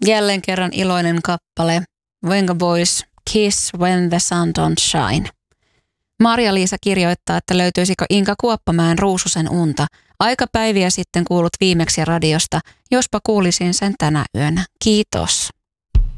Jälleen kerran iloinen kappale. Venga Boys, Kiss When the Sun Don't Shine. Marja-Liisa kirjoittaa, että löytyisikö Inka Kuoppamäen Ruususen unta. Aika päiviä sitten kuulut viimeksi radiosta, jospa kuulisin sen tänä yönä. Kiitos.